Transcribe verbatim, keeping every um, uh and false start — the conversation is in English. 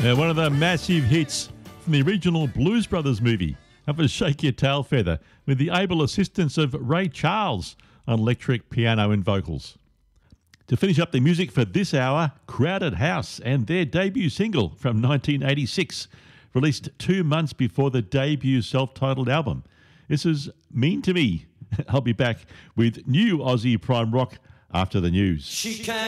Now, one of the massive hits from the original Blues Brothers movie, that was Shake Your Tail Feather, with the able assistance of Ray Charles on electric piano and vocals. To finish up the music for this hour, Crowded House and their debut single from nineteen eighty-six, released two months before the debut self-titled album. This is Mean to Me. I'll be back with new Aussie Prime Rock after the news. She can